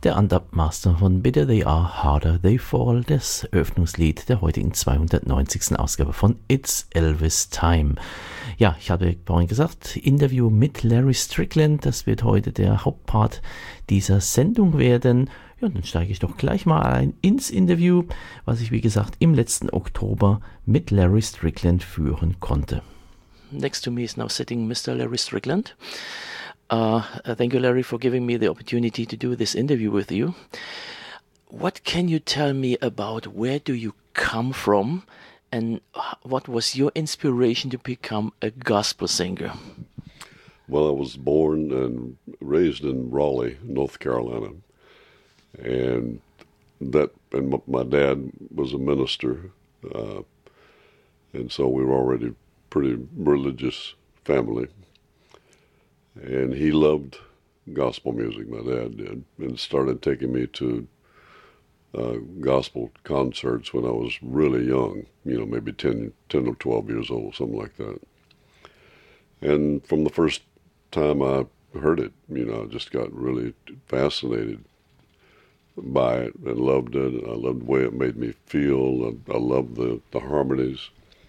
der Undubbed-Master von Bitter They Are, Harder They Fall, das Eröffnungslied der heutigen 290. Ausgabe von It's Elvis Time. Ja, ich habe vorhin gesagt, Interview mit Larry Strickland, das wird heute der Hauptpart dieser Sendung werden. Ja, dann steige ich doch gleich mal ein ins Interview, was ich wie gesagt im letzten Oktober mit Larry Strickland führen konnte. Next to me is now sitting Mr. Larry Strickland. Thank you, Larry, for giving me the opportunity to do this interview with you. What can you tell me about where do you come from and what was your inspiration to become a gospel singer? Well, I was born and raised in Raleigh, North Carolina. And my dad was a minister. And so we were already a pretty religious family. And he loved gospel music, my dad did, and started taking me to gospel concerts when I was really young, maybe 10 or 12 years old, something like that. And from the first time I heard it, I just got really fascinated by it and loved it. I loved the way it made me feel. I loved the harmonies,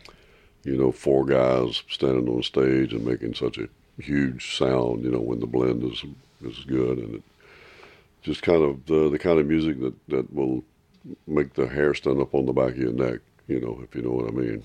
four guys standing on stage and making such a huge sound, when the blend is good, and it just kind of the kind of music that will make the hair stand up on the back of your neck, if you know what I mean.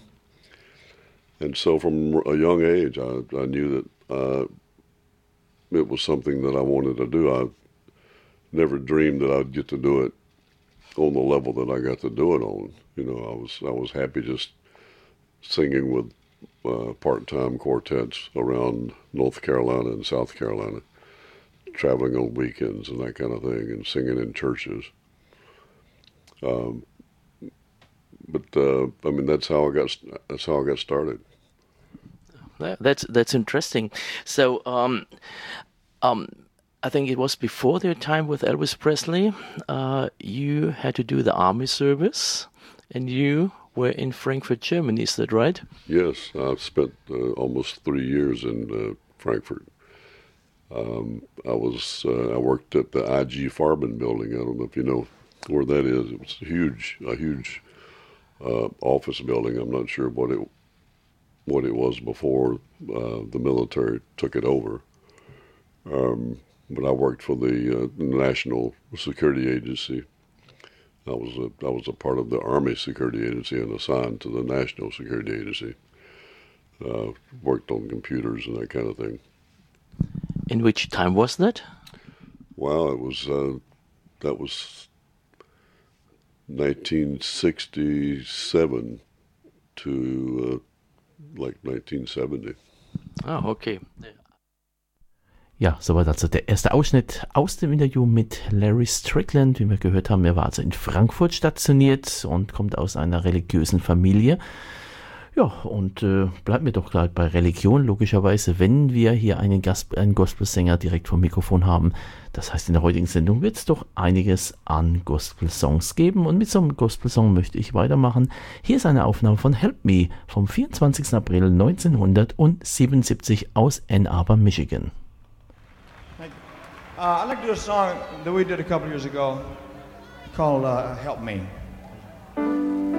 And so from a young age, I knew that it was something that I wanted to do. I never dreamed that I'd get to do it on the level that I got to do it on. I was happy just singing with part-time quartets around North Carolina and South Carolina, traveling on weekends and that kind of thing, and singing in churches. That's how I got started. That's interesting. So, I think it was before their time with Elvis Presley. You had to do the army service, and you were in Frankfurt, Germany. Is that right? Yes, I've spent almost 3 years in Frankfurt. I worked at the IG Farben building. I don't know if you know where that is. It was a huge office building. I'm not sure what it was before the military took it over. But I worked for the National Security Agency. I was a part of the Army Security Agency and assigned to the National Security Agency. Worked on computers and that kind of thing. In which time was that? Well, that was 1967 to like 1970. Ah, okay. Ja, soweit also der erste Ausschnitt aus dem Interview mit Larry Strickland. Wie wir gehört haben, er war also in Frankfurt stationiert und kommt aus einer religiösen Familie. Ja, und bleiben wir doch gleich bei Religion, logischerweise, wenn wir hier einen Gospelsänger direkt vom Mikrofon haben. Das heißt, in der heutigen Sendung wird es doch einiges an Gospel-Songs geben. Und mit so einem Gospel-Song möchte ich weitermachen. Hier ist eine Aufnahme von Help Me vom 24. April 1977 aus Ann Arbor, Michigan. I'd like to do a song that we did a couple years ago called Help Me.